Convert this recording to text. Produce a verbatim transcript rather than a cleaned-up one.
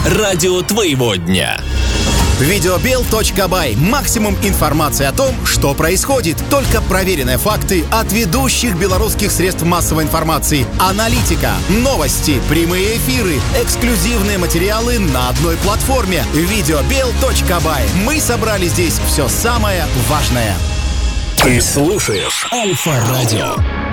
Радио твоего дня. Видеобел точка бай. Максимум информации о том, что происходит. Только проверенные факты от ведущих белорусских средств массовой информации. Аналитика, новости, прямые эфиры, эксклюзивные материалы на одной платформе. Видеобел точка бай. Мы собрали здесь все самое важное. Ты слушаешь Альфа Радио.